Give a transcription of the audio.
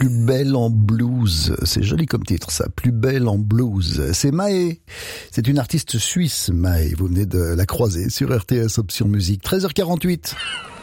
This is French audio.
Plus belle en blues, c'est joli comme titre ça, Plus belle en blues. C'est Maë, c'est une artiste suisse, Maë, vous venez de la croiser sur RTS Option Musique, 13h48.